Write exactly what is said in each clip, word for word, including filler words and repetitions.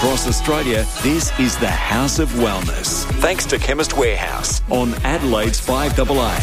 across Australia, this is the House of Wellness. Thanks to Chemist Warehouse on Adelaide's five A A.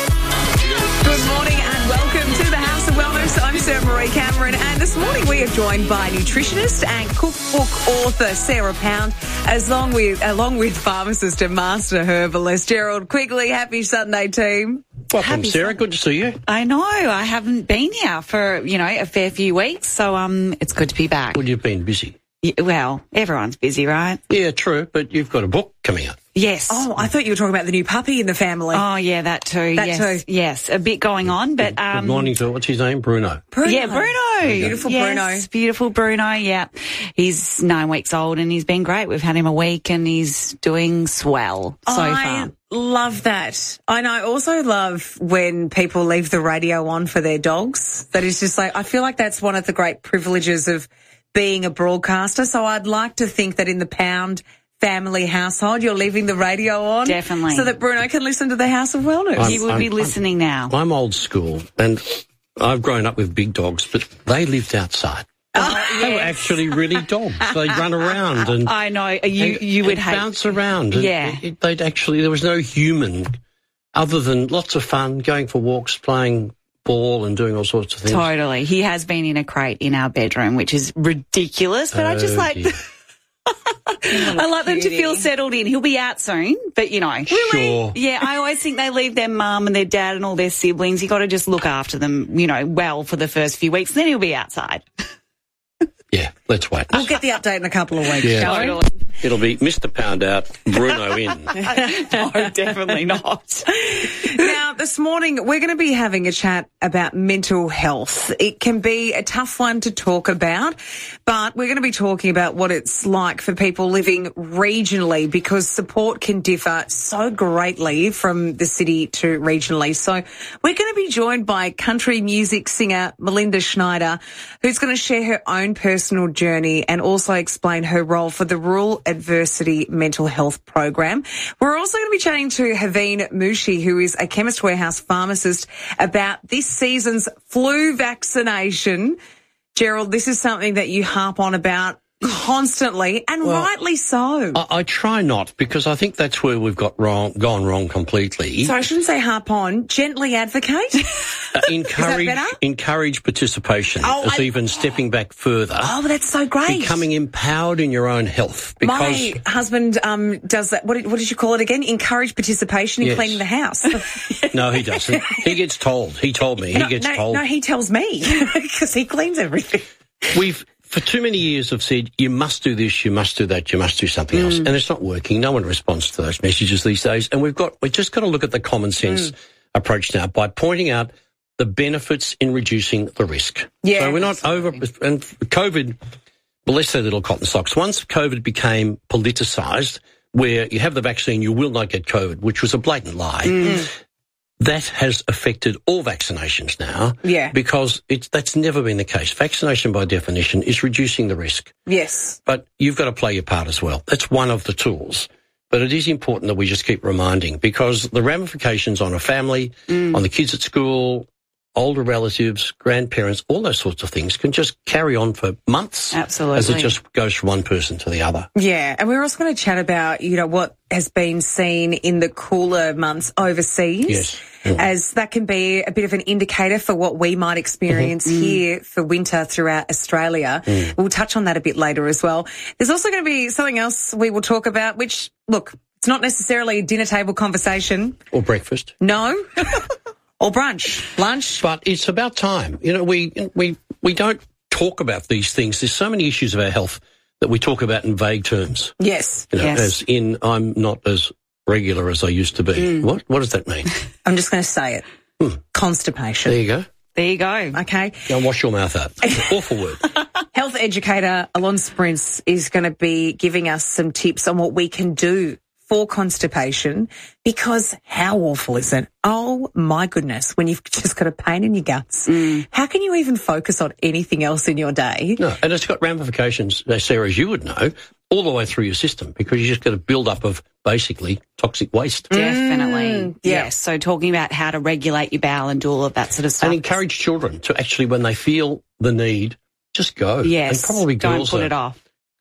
Good morning and welcome to the House of Wellness. I'm Sarah Marie Cameron, and this morning we are joined by nutritionist and cookbook author Sarah Pound, as long with, along with pharmacist and master herbalist Gerald Quigley. Happy Sunday, team. Welcome, Happy Sarah. Sunday. Good to see you. I know. I haven't been here for, you know, a fair few weeks, so um, it's good to be back. Well, you've been busy. Yeah, well, everyone's busy, right? Yeah, true, but you've got a book coming out. Yes. Oh, I thought you were talking about the new puppy in the family. Oh, yeah, that too. That yes. too. Yes, a bit going on, but... Good um, morning to, what's his name? Bruno. Bruno. Yeah, Bruno. Beautiful yes, Bruno. Beautiful Bruno, yeah. He's nine weeks old and he's been great. We've had him a week and he's doing swell so I far. love that. And I also love when people leave the radio on for their dogs. That is just like, I feel like that's one of the great privileges of being a broadcaster. So I'd like to think that in the Pound family household, you're leaving the radio on. Definitely. So that Bruno can listen to the House of Wellness. I'm- He would be I'm- listening now. I'm old school, and I've grown up with big dogs, but they lived outside. Oh, They were yes. actually really dogs. They'd run around and, I know. You, and- you would and hate... bounce around. And Yeah. it- it- they'd actually, there was no human other than lots of fun, going for walks, playing ball and doing all sorts of things. Totally. He has been in a crate in our bedroom, which is ridiculous, but I just Oh, like... dear. I like them to feel settled in. He'll be out soon, but you know. Sure. Yeah, I always think they leave their mum and their dad and all their siblings. You got to just look after them, you know, well for the first few weeks. Then he'll be outside. Yeah, let's wait. We'll get the update in a couple of weeks, Yeah. shall we? Totally. It'll be Mister Pound out, Bruno in. No, definitely not. Now, this morning, we're going to be having a chat about mental health. It can be a tough one to talk about, but we're going to be talking about what it's like for people living regionally, because support can differ so greatly from the city to regionally. So we're going to be joined by country music singer Melinda Schneider, who's going to share her own personal journey and also explain her role for the Rural Adversity Mental Health Program. We're also going to be chatting to Haveen Mushi, who is a Chemist Warehouse pharmacist, about this season's flu vaccination. Gerald, this is something that you harp on about constantly, and Well, rightly so. I, I try not, because I think that's where we've got wrong, gone wrong completely. So I shouldn't say harp on, gently advocate. Uh, encourage, better? encourage participation, Oh, as I- even stepping back further, Oh, that's so great. becoming empowered in your own health. Because My husband um, does that. What did, what did you call it again? Encourage participation in Yes. cleaning the house. no, he doesn't. He gets told. He told me. He no, gets no, told. no, he tells me because he cleans everything. We've for too many years have said you must do this, you must do that, you must do something else, and it's not working. No one responds to those messages these days, and we've got we've just got to look at the common sense approach now by pointing out the benefits in reducing the risk. Yeah, so we're not over and COVID. Bless their little cotton socks. Once COVID became politicised, where you have the vaccine, you will not get COVID, which was a blatant lie. That has affected all vaccinations now. Yeah. Because it's, that's never been the case. Vaccination, by definition, is reducing the risk. Yes. But you've got to play your part as well. That's one of the tools. But it is important that we just keep reminding, because the ramifications on a family, on the kids at school, older relatives, grandparents, all those sorts of things can just carry on for months. Absolutely. As it just goes from one person to the other. Yeah, and we're also going to chat about, you know, what has been seen in the cooler months overseas. Yes. Mm. As that can be a bit of an indicator for what we might experience here for winter throughout Australia. We'll touch on that a bit later as well. There's also going to be something else we will talk about, which, look, it's not necessarily a dinner table conversation. Or breakfast. No. Or brunch, lunch. But it's about time. You know, we we we don't talk about these things. There's so many issues of our health that we talk about in vague terms. Yes. You know, Yes. as in, I'm not as regular as I used to be. What? What does that mean? I'm just going to say it. Constipation. There you go. There you go. Okay. Go and wash your mouth out. It's an awful word. Health educator Alon Sprints is going to be giving us some tips on what we can do for constipation, because how awful is it? Oh my goodness, when you've just got a pain in your guts. How can you even focus on anything else in your day? No, and it's got ramifications, uh, Sarah, as you would know, all the way through your system, because you just get a build-up of basically toxic waste. Definitely. yeah. Yes. So talking about how to regulate your bowel and do all of that sort of stuff. And encourage children to actually, when they feel the need, just go. Yes. And probably Don't girls put are, it off.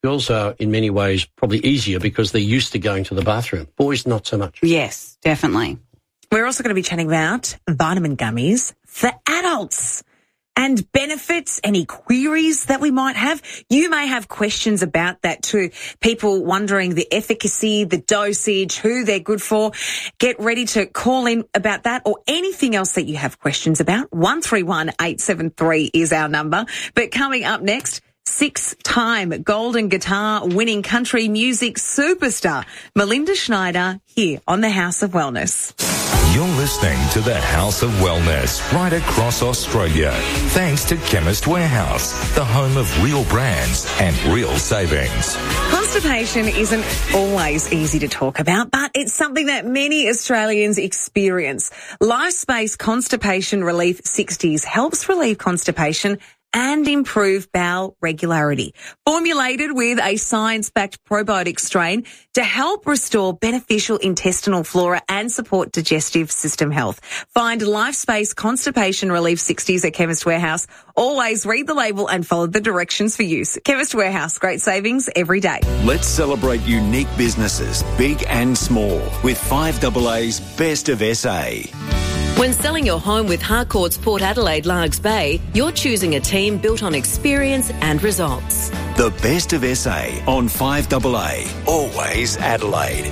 Girls are in many ways probably easier because they're used to going to the bathroom. Boys, not so much. Yes, definitely. We're also going to be chatting about vitamin gummies for adults and benefits, any queries that we might have. You may have questions about that too. People wondering the efficacy, the dosage, who they're good for. Get ready to call in about that or anything else that you have questions about. one three one eight seven three is our number. But coming up next, six-time Golden Guitar winning country music superstar Melinda Schneider here on the House of Wellness. You're listening to the House of Wellness right across Australia. Thanks to Chemist Warehouse, the home of real brands and real savings. Constipation isn't always easy to talk about, but it's something that many Australians experience. LifeSpace Constipation Relief sixties helps relieve constipation and improve bowel regularity. Formulated with a science-backed probiotic strain to help restore beneficial intestinal flora and support digestive system health. Find LifeSpace Constipation Relief sixties at Chemist Warehouse. Always read the label and follow the directions for use. Chemist Warehouse, great savings every day. Let's celebrate unique businesses, big and small, with five A A's Best of S A. When selling your home with Harcourt's Port Adelaide Largs Bay, you're choosing a team built on experience and results. The Best of S A on five A A. Always Adelaide.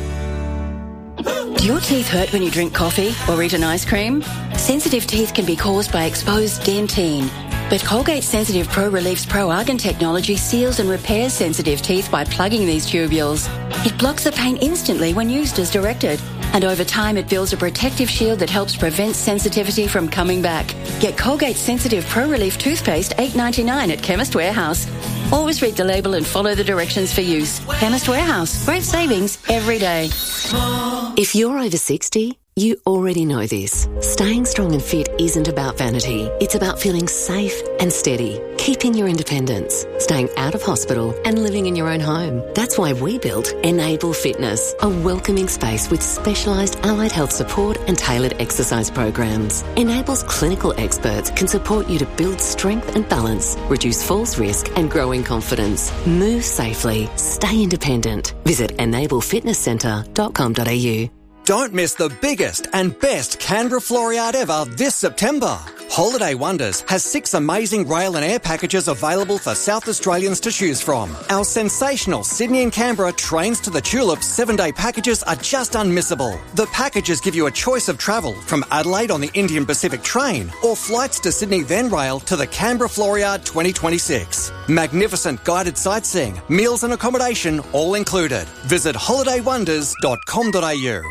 Do your teeth hurt when you drink coffee or eat an ice cream? Sensitive teeth can be caused by exposed dentine. But Colgate Sensitive Pro Relief's Pro Argan technology seals and repairs sensitive teeth by plugging these tubules. It blocks the pain instantly when used as directed. And over time, it builds a protective shield that helps prevent sensitivity from coming back. Get Colgate Sensitive Pro Relief toothpaste, eight dollars ninety-nine at Chemist Warehouse. Always read the label and follow the directions for use. Chemist Warehouse. Great savings every day. If you're over sixty, you already know this. Staying strong and fit isn't about vanity. It's about feeling safe and steady, keeping your independence, staying out of hospital and living in your own home. That's why we built Enable Fitness, a welcoming space with specialised allied health support and tailored exercise programs. Enable's clinical experts can support you to build strength and balance, reduce falls risk and grow in confidence. Move safely, stay independent. Visit enable fitness centre dot com dot a u. Don't miss the biggest and best Canberra Floriade ever this September. Holiday Wonders has six amazing rail and air packages available for South Australians to choose from. Our sensational Sydney and Canberra Trains to the Tulips seven-day packages are just unmissable. The packages give you a choice of travel from Adelaide on the Indian Pacific train or flights to Sydney then rail to the Canberra Floriade twenty twenty-six. Magnificent guided sightseeing, meals and accommodation all included. Visit holiday wonders dot com dot a u.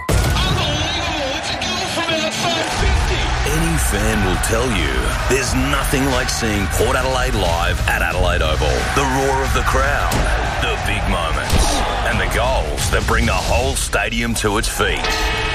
Any fan will tell you there's nothing like seeing Port Adelaide live at Adelaide Oval. The roar of the crowd, the big moments, and the goals that bring the whole stadium to its feet.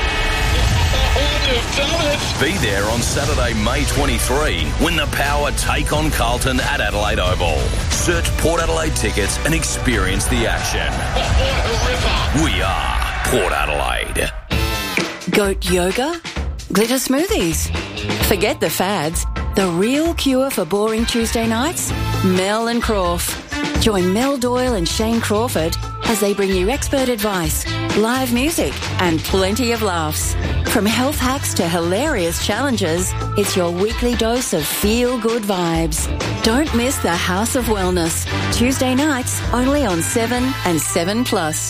Be there on Saturday, May twenty-third, when the Power take on Carlton at Adelaide Oval. Search Port Adelaide tickets and experience the action. We are Port Adelaide. Goat yoga? Glitter smoothies? Forget the fads. The real cure for boring Tuesday nights? Mel and Crawf. Join Mel Doyle and Shane Crawford as they bring you expert advice, live music and plenty of laughs. From health hacks to hilarious challenges, it's your weekly dose of feel-good vibes. Don't miss the House of Wellness. Tuesday nights only on seven and seven plus.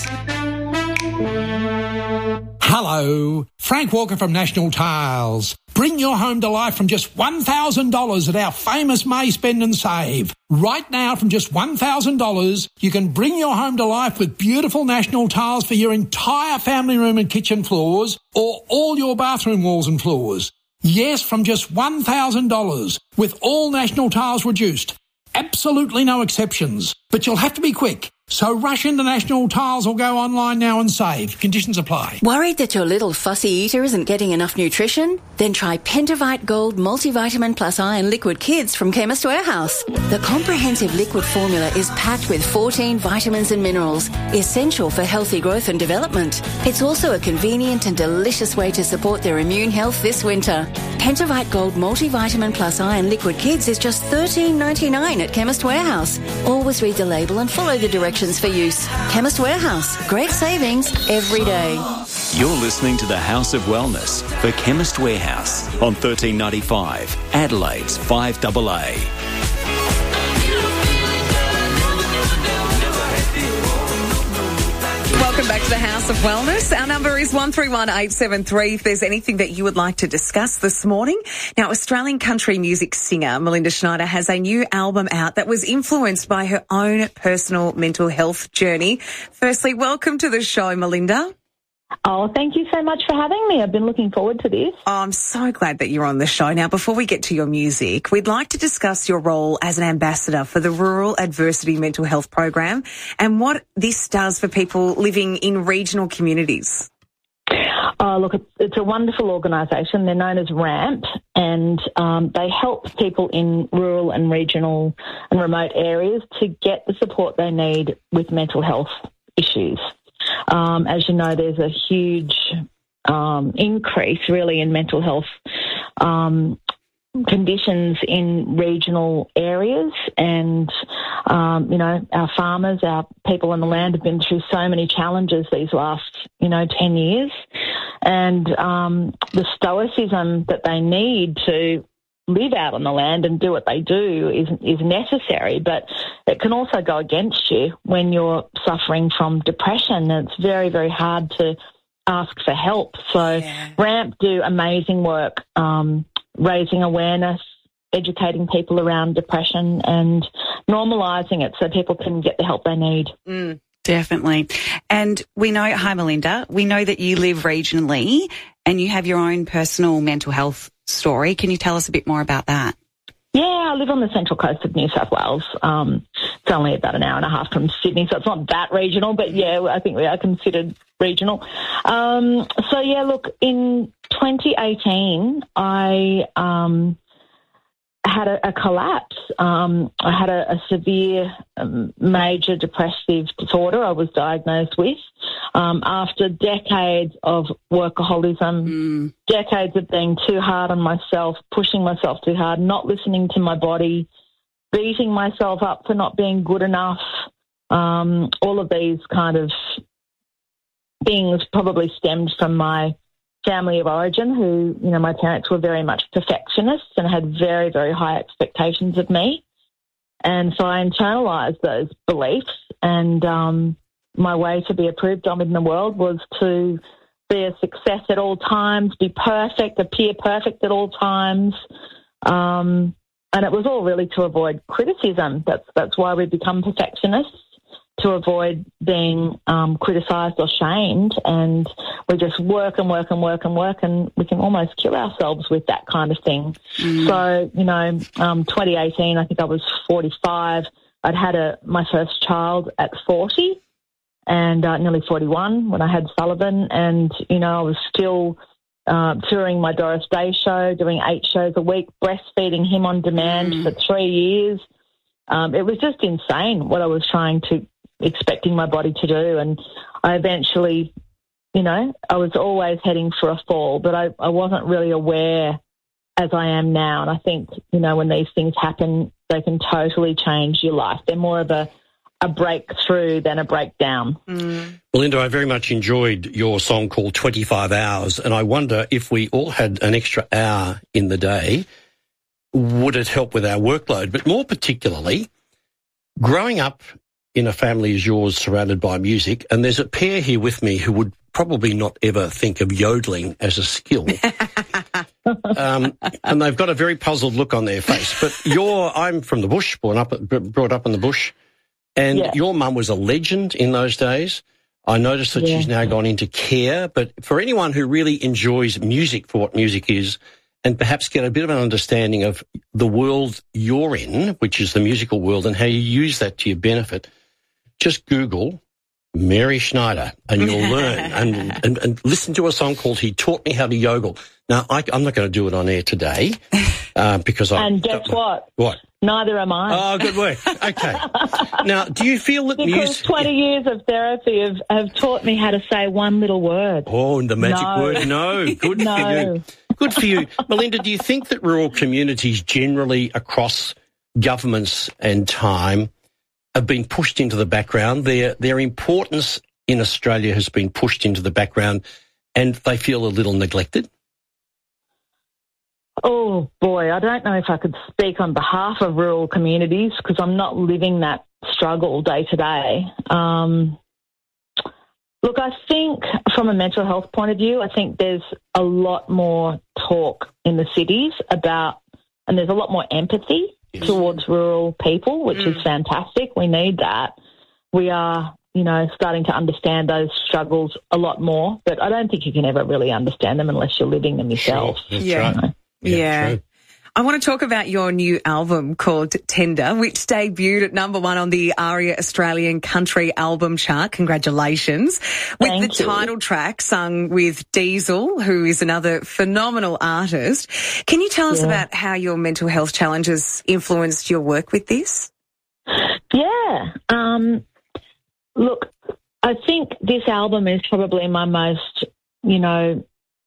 Hello, Frank Walker from National Tiles. Bring your home to life from just one thousand dollars at our famous May Spend and Save. Right now, from just one thousand dollars, you can bring your home to life with beautiful National Tiles for your entire family room and kitchen floors or all your bathroom walls and floors. Yes, from just one thousand dollars, with all National Tiles reduced. Absolutely no exceptions. But you'll have to be quick. So rush into National Tiles or go online now and save. Conditions apply. Worried that your little fussy eater isn't getting enough nutrition? Then try Pentavite Gold Multivitamin Plus Iron Liquid Kids from Chemist Warehouse. The comprehensive liquid formula is packed with fourteen vitamins and minerals, essential for healthy growth and development. It's also a convenient and delicious way to support their immune health this winter. Pentavite Gold Multivitamin Plus Iron Liquid Kids is just thirteen ninety-nine at Chemist Warehouse. Always read the label and follow the directions prescriptions for use. Chemist Warehouse. Great savings every day. You're listening to the House of Wellness for Chemist Warehouse on thirteen ninety-five, Adelaide's five A A. Welcome back to the House of Wellness. Our number is one three one eight seven three if there's anything that you would like to discuss this morning. Now, Australian country music singer Melinda Schneider has a new album out that was influenced by her own personal mental health journey. Firstly, welcome to the show, Melinda. Oh, thank you so much for having me. I've been looking forward to this. Oh, I'm so glad that you're on the show. Now, before we get to your music, we'd like to discuss your role as an ambassador for the Rural Adversity Mental Health Program and what this does for people living in regional communities. Oh, look, it's, it's a wonderful organisation. They're known as RAMP, and um, they help people in rural and regional and remote areas to get the support they need with mental health issues. Um, as you know, there's a huge um, increase really in mental health um, conditions in regional areas, and, um, you know, our farmers, our people on the land have been through so many challenges these last, you know, ten years, and um, the stoicism that they need to live out on the land and do what they do is is necessary, but it can also go against you when you're suffering from depression. And it's very, very hard to ask for help. So yeah. RAMP do amazing work, um, raising awareness, educating people around depression and normalising it so people can get the help they need. Mm, definitely. And we know, hi Melinda, we know that you live regionally and you have your own personal mental health story. Can you tell us a bit more about that? Yeah, I live on the central coast of New South Wales. Um, it's only about an hour and a half from Sydney, so it's not that regional, but yeah, I think we are considered regional. Um, so yeah, look, in twenty eighteen, I um, had a, a collapse. Um, I had a, a severe um, major depressive disorder I was diagnosed with um, after decades of workaholism, mm. decades of being too hard on myself, pushing myself too hard, not listening to my body, beating myself up for not being good enough. Um, all of these kind of things probably stemmed from my family of origin, who, you know, my parents were very much perfectionists and had very, very high expectations of me. And so I internalised those beliefs, and um, my way to be approved of in the world was to be a success at all times, be perfect, appear perfect at all times. Um, and it was all really to avoid criticism. That's, that's why we become perfectionists, to avoid being um, criticised or shamed, and we just work and work and work and work, and we can almost kill ourselves with that kind of thing. Mm. So, you know, um, twenty eighteen, I think I was forty-five. I'd had a, my first child at forty, and uh, nearly forty-one when I had Sullivan, and, you know, I was still uh, touring my Doris Day show, doing eight shows a week, breastfeeding him on demand mm. for three years. Um, it was just insane what I was trying to expecting my body to do, and I eventually, you know, I was always heading for a fall, but I, I wasn't really aware as I am now. And I think, you know, when these things happen, they can totally change your life. They're more of a, a breakthrough than a breakdown. Mm. Melinda, I very much enjoyed your song called twenty-five hours, and I wonder if we all had an extra hour in the day, would it help with our workload? But more particularly, growing up in a family as yours surrounded by music, and there's a pair here with me who would probably not ever think of yodeling as a skill. um, and they've got a very puzzled look on their face. But you're, I'm from the bush, born up, brought up in the bush, and yeah. your mum was a legend in those days. I noticed that yeah. she's now gone into care, but for anyone who really enjoys music for what music is, and perhaps get a bit of an understanding of the world you're in, which is the musical world, and how you use that to your benefit, just Google Mary Schneider and you'll learn, and, and, and listen to a song called He Taught Me How to Yogle. Now, I, I'm not going to do it on air today uh, because I... And guess what? What? Neither am I. Oh, good work. Okay. Now, do you feel that because music... Because twenty years of therapy have, have taught me how to say one little word. Oh, the magic no. word, no. Good no. for you. Good for you. Melinda, do you think that rural communities generally across governments and time have been pushed into the background. Their their importance in Australia has been pushed into the background, and they feel a little neglected? Oh, boy, I don't know if I could speak on behalf of rural communities because I'm not living that struggle day to day. Um, look, I think from a mental health point of view, I think there's a lot more talk in the cities about, and there's a lot more empathy yes. towards rural people, which mm. is fantastic. We need that. We are, you know, starting to understand those struggles a lot more, but I don't think you can ever really understand them unless you're living them yourself. Sure. That's yeah. right. Yeah. yeah. True. I want to talk about your new album called Tender, which debuted at number one on the ARIA Australian Country Album Chart. Congratulations. With Thank the you. title track sung with Diesel, who is another phenomenal artist. Can you tell us Yeah. about how your mental health challenges influenced your work with this? Yeah. Um, look, I think this album is probably my most, you know,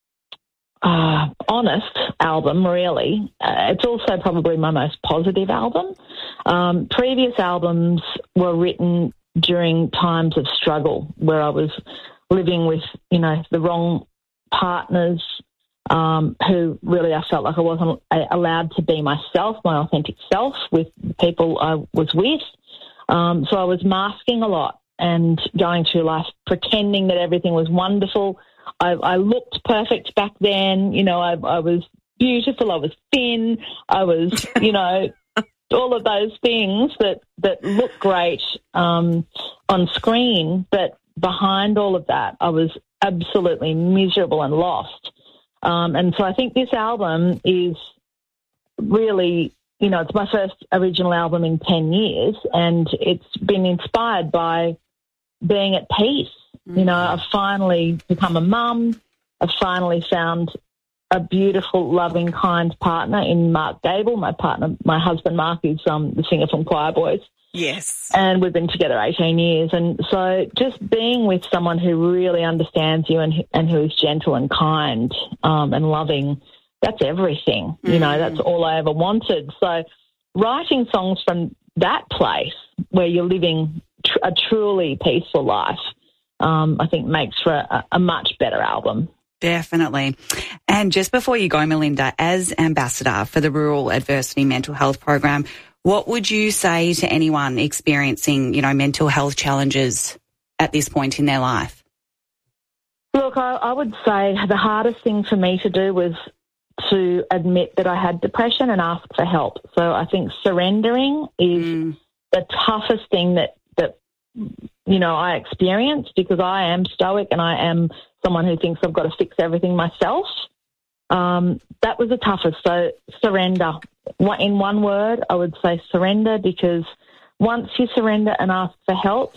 uh, honest album, really. Uh, it's also probably my most positive album. Um, previous albums were written during times of struggle where I was living with, you know, the wrong partners, um, who really I felt like I wasn't allowed to be myself, my authentic self, with the people I was with. Um, so I was masking a lot and going through life pretending that everything was wonderful. I, I looked perfect back then. You know, I, I was beautiful. I was thin. I was, you know, all of those things that, that look great um, on screen. But behind all of that, I was absolutely miserable and lost. Um, and so I think this album is really, you know, it's my first original album in ten years, and it's been inspired by being at peace. You know, I've finally become a mum. I've finally found a beautiful, loving, kind partner in Mark Gable. My partner, my husband Mark, is um, the singer from Choir Boys. Yes. And we've been together eighteen years. And so just being with someone who really understands you and, and who is gentle and kind um, and loving, that's everything. Mm. You know, that's all I ever wanted. So writing songs from that place where you're living tr- a truly peaceful life, Um, I think makes for a, a much better album. Definitely. And just before you go, Melinda, as ambassador for the Rural Adversity Mental Health Program, what would you say to anyone experiencing, you know, mental health challenges at this point in their life? Look, I, I would say the hardest thing for me to do was to admit that I had depression and ask for help. So I think surrendering is mm. the toughest thing that, that you know, I experienced, because I am stoic and I am someone who thinks I've got to fix everything myself. Um, that was the toughest. So surrender. In one word, I would say surrender, because once you surrender and ask for help,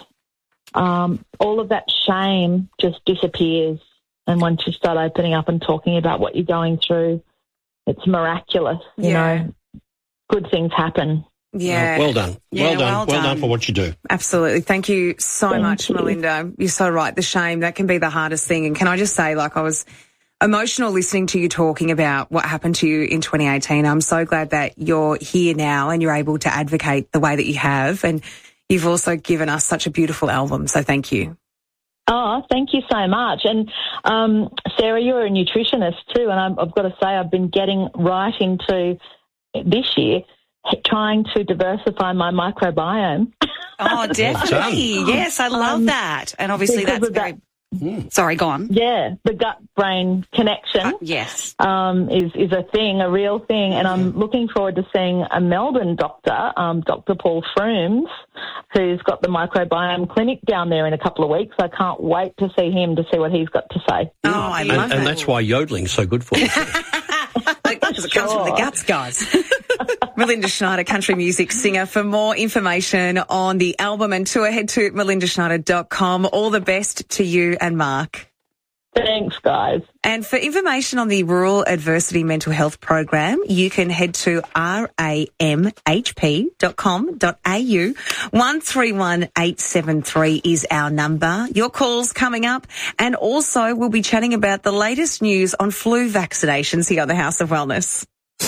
um, all of that shame just disappears. And once you start opening up and talking about what you're going through, it's miraculous. You Yeah. know, good things happen. Yeah. Uh, well done. Yeah, well done. well Well done done. for what you do. Absolutely. Thank you so Thank much, you. Melinda. You're so right. The shame, that can be the hardest thing. And can I just say, like, I was emotional listening to you talking about what happened to you in twenty eighteen. I'm so glad that you're here now and you're able to advocate the way that you have. And you've also given us such a beautiful album. So thank you. Oh, thank you so much. And um, Sarah, you're a nutritionist too, and I'm, I've got to say I've been getting right into this year trying to diversify my microbiome. Oh, definitely. Yes, I love Um, that. And obviously because that's of very... that- Sorry, go on. Yeah, the gut-brain connection Uh, yes. um, is, is a thing, a real thing, and I'm looking forward to seeing a Melbourne doctor, um, Doctor Paul Frooms, who's got the microbiome clinic down there in a couple of weeks. I can't wait to see him to see what he's got to say. Oh, I And, love and it. that's why yodeling's so good for you. Because it comes from the guts, guys. Melinda Schneider, country music singer. For more information on the album and tour, head to melinda schneider dot com. All the best to you and Mark. Thanks, guys. And for information on the Rural Adversity Mental Health Program, you can head to r a m h p dot com dot a u. one three one eight seven three is our number. Your call's coming up. And also we'll be chatting about the latest news on flu vaccinations here on the House of Wellness.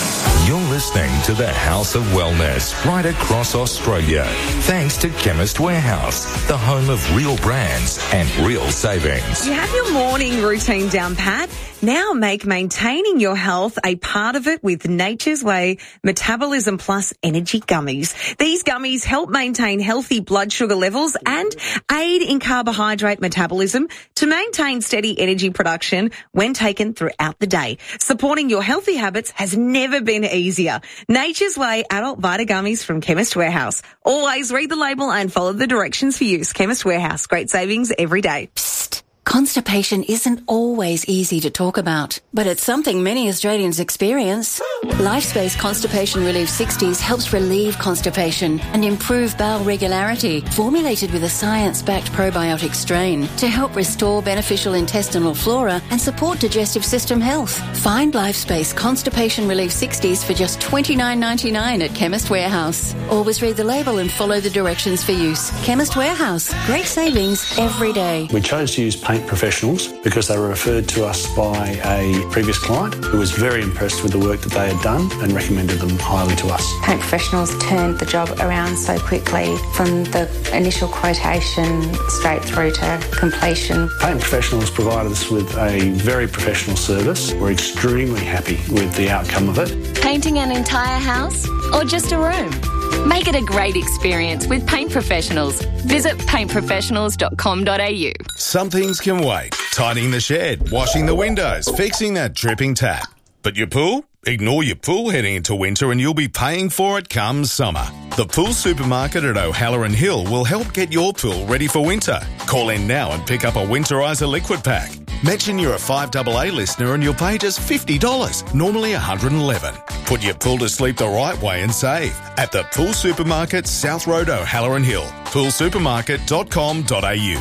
You're listening to the House of Wellness right across Australia. Thanks to Chemist Warehouse, the home of real brands and real savings. You have your morning routine down pat. Now make maintaining your health a part of it with Nature's Way Metabolism Plus Energy Gummies. These gummies help maintain healthy blood sugar levels and aid in carbohydrate metabolism to maintain steady energy production when taken throughout the day. Supporting your healthy habits has never been easier. Nature's Way Adult Vita Gummies from Chemist Warehouse. Always read the label and follow the directions for use. Chemist Warehouse. Great savings every day. Psst. Constipation isn't always easy to talk about, but it's something many Australians experience. LifeSpace Constipation Relief sixties helps relieve constipation and improve bowel regularity, formulated with a science-backed probiotic strain to help restore beneficial intestinal flora and support digestive system health. Find LifeSpace Constipation Relief sixties for just twenty-nine ninety-nine at Chemist Warehouse. Always read the label and follow the directions for use. Chemist Warehouse. Great savings every day. We chose to use Paint Professionals because they were referred to us by a previous client who was very impressed with the work that they had done and recommended them highly to us. Paint Professionals turned the job around so quickly from the initial quotation straight through to completion. Paint Professionals provided us with a very professional service. We're extremely happy with the outcome of it. Painting an entire house or just a room? Make it a great experience with Paint Professionals. Visit paint professionals dot com dot a u. Some things can wait. Tidying the shed, washing the windows, fixing that dripping tap. But your pool? Ignore your pool heading into winter and you'll be paying for it come summer. The Pool Supermarket at O'Halloran Hill will help get your pool ready for winter. Call in now and pick up a Winterizer liquid pack. Mention you're a five A A listener and you'll pay just fifty dollars, normally one hundred eleven dollars. Put your pool to sleep the right way and save at the Pool Supermarket, South Road, O'Halloran Hill. pool supermarket dot com dot a u.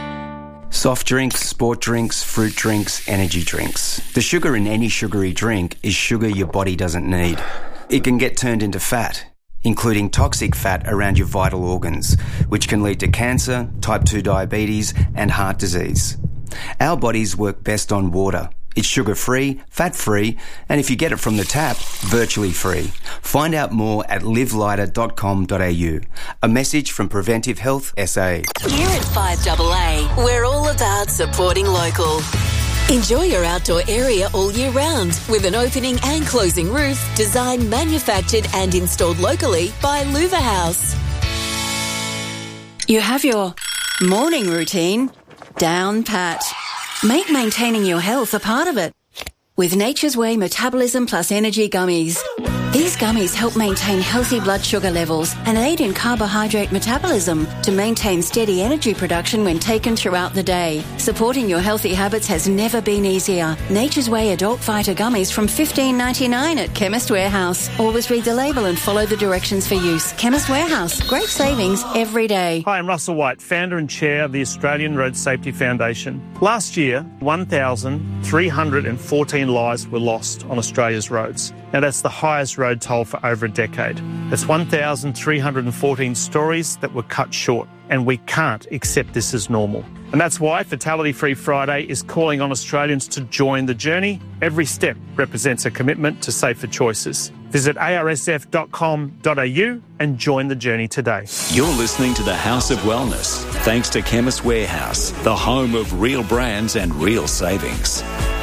Soft drinks, sport drinks, fruit drinks, energy drinks. The sugar in any sugary drink is sugar your body doesn't need. It can get turned into fat, including toxic fat around your vital organs, which can lead to cancer, type two diabetes, and heart disease. Our bodies work best on water. It's sugar-free, fat-free, and if you get it from the tap, virtually free. Find out more at live lighter dot com dot a u. A message from Preventive Health S A. Here at five A A, we're all about supporting local. Enjoy your outdoor area all year round with an opening and closing roof designed, manufactured and installed locally by Louver House. You have your morning routine down pat. Make maintaining your health a part of it with Nature's Way Metabolism Plus Energy Gummies. These gummies help maintain healthy blood sugar levels and aid in carbohydrate metabolism to maintain steady energy production when taken throughout the day. Supporting your healthy habits has never been easier. Nature's Way Adult Vita Gummies from fifteen ninety-nine at Chemist Warehouse. Always read the label and follow the directions for use. Chemist Warehouse. Great savings every day. Hi, I'm Russell White, founder and chair of the Australian Road Safety Foundation. Last year, one thousand three hundred fourteen lives were lost on Australia's roads. Now, that's the highest road toll for over a decade. That's one thousand three hundred fourteen stories that were cut short, and we can't accept this as normal. And that's why Fatality Free Friday is calling on Australians to join the journey. Every step represents a commitment to safer choices. Visit a r s f dot com dot a u and join the journey today. You're listening to the House of Wellness, thanks to Chemist Warehouse, the home of real brands and real savings.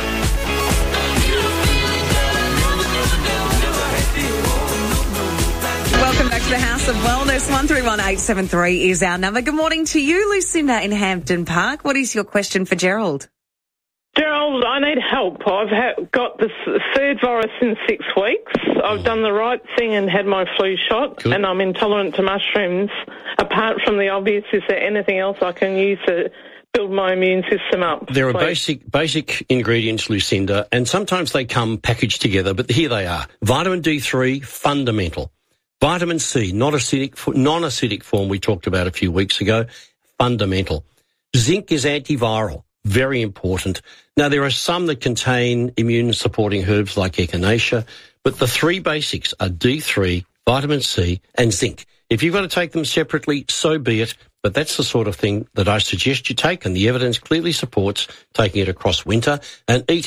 Welcome back to the House of Wellness. one three one eight seven three is our number. Good morning to you, Lucinda in Hampton Park. What is your question for Gerald? Gerald, I need help. I've ha- got the third virus in six weeks. I've done the right thing and had my flu shot, Good. and I'm intolerant to mushrooms. Apart from the obvious, is there anything else I can use to build my immune system up? There are please? basic basic ingredients, Lucinda, and sometimes they come packaged together, but here they are. Vitamin D three, fundamental. Vitamin C, not acidic, non-acidic form we talked about a few weeks ago, fundamental. Zinc is antiviral, very important. Now, there are some that contain immune-supporting herbs like echinacea, but the three basics are D three, vitamin C, and zinc. If you've got to take them separately, so be it, but that's the sort of thing that I suggest you take, and the evidence clearly supports taking it across winter, and eat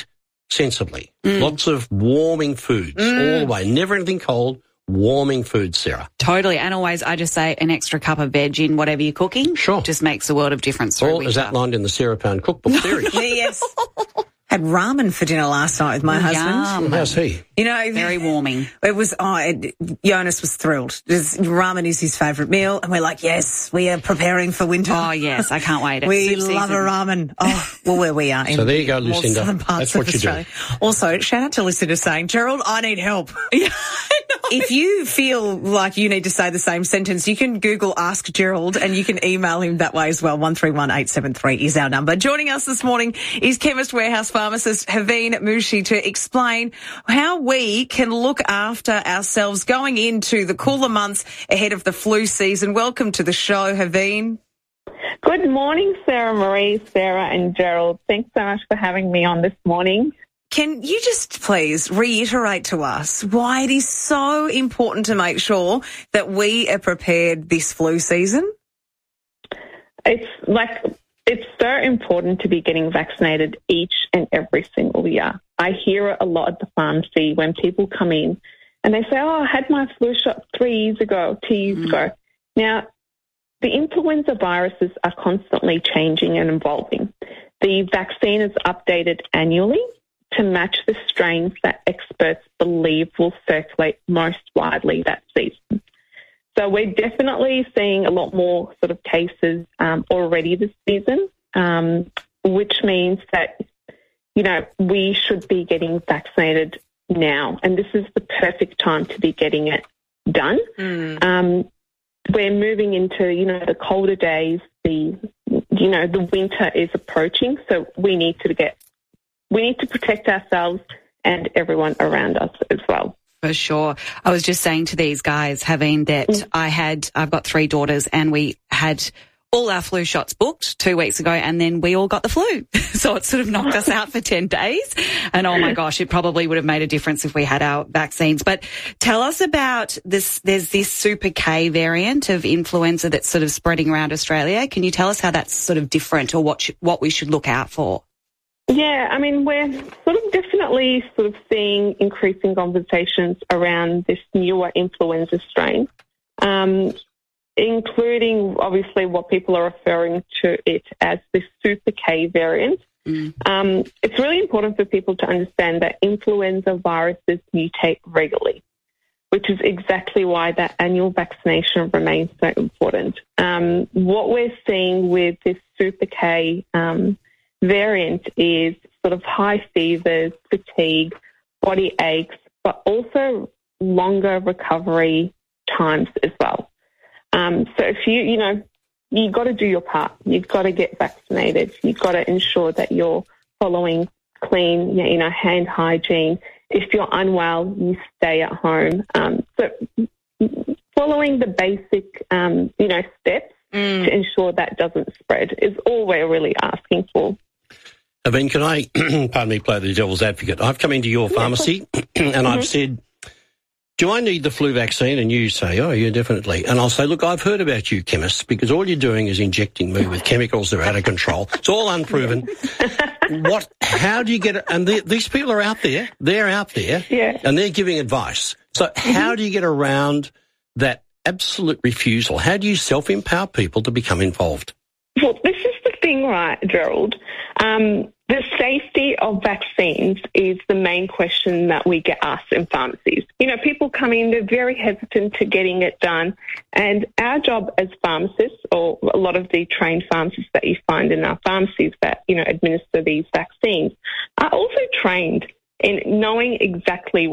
sensibly. Mm. Lots of warming foods mm. all the way. Never anything cold. Warming food, Sarah. Totally. And always, I just say an extra cup of veg in whatever you're cooking. Sure. Just makes a world of difference. All is outlined in the Sarah Pound cookbook series. Yes. Had ramen for dinner last night with my husband. Yum. How's he? You know, very warming. It was, oh, it, Jonas was thrilled. This, ramen is his favourite meal. And we're like, yes, we are preparing for winter. Oh, yes, I can't wait. It's we soup love season. a ramen. Oh, well, where we are. So there you go, Lucinda. That's what you do. Also, shout out to Lucinda saying, Gerald, I need help. Yeah, if you feel like you need to say the same sentence, you can Google Ask Gerald and you can email him that way as well. one three one eight seven three is our number. Joining us this morning is Chemist Warehouse pharmacist Haveen Mushi to explain how we can look after ourselves going into the cooler months ahead of the flu season. Welcome to the show, Haveen. Good morning, Sarah Marie, Sarah and Gerald. Thanks so much for having me on this morning. Can you just please reiterate to us why it is so important to make sure that we are prepared this flu season? It's like, it's so important to be getting vaccinated each and every single year. I hear it a lot at the pharmacy when people come in and they say, oh, I had my flu shot three years ago, two years mm. ago. Now, the influenza viruses are constantly changing and evolving. The vaccine is updated annually to match the strains that experts believe will circulate most widely that season. So we're definitely seeing a lot more sort of cases um, already this season, um, which means that, you know, we should be getting vaccinated now. And this is the perfect time to be getting it done. Mm. Um, we're moving into, you know, the colder days, the, you know, the winter is approaching. So we need to get We need to protect ourselves and everyone around us as well. For sure. I was just saying to these guys, having that mm. I had, I've got three daughters and we had all our flu shots booked two weeks ago and then we all got the flu. So it sort of knocked us out for ten days. And oh my gosh, it probably would have made a difference if we had our vaccines. But tell us about this, there's this Super K variant of influenza that's sort of spreading around Australia. Can you tell us how that's sort of different or what, sh- what we should look out for? Yeah, I mean, we're sort of definitely sort of seeing increasing conversations around this newer influenza strain, um, including obviously what people are referring to it as the Super K variant. Mm. Um, it's really important for people to understand that influenza viruses mutate regularly, which is exactly why that annual vaccination remains so important. Um, what we're seeing with this Super K um variant is sort of high fevers, fatigue, body aches, but also longer recovery times as well. Um, so if you, you know, you've got to do your part. You've got to get vaccinated. You've got to ensure that you're following clean, you know, hand hygiene. If you're unwell, you stay at home. Um, so following the basic, um, you know, steps mm. to ensure that doesn't spread is all we're really asking for. I mean, can I, pardon me, play the devil's advocate? I've come into your pharmacy and mm-hmm. I've said, do I need the flu vaccine? And you say, oh, yeah, definitely. And I'll say, look, I've heard about you, chemists, because all you're doing is injecting me with chemicals that are out of control. It's all unproven. What? How do you get it? And these people are out there. They're out there. Yeah. And they're giving advice. So mm-hmm. how do you get around that absolute refusal? How do you self-empower people to become involved? Well, this is the thing, right, Gerald? Um, the safety of vaccines is the main question that we get asked in pharmacies. You know, people come in, they're very hesitant to getting it done. And our job as pharmacists, or a lot of the trained pharmacists that you find in our pharmacies that, you know, administer these vaccines, are also trained in knowing exactly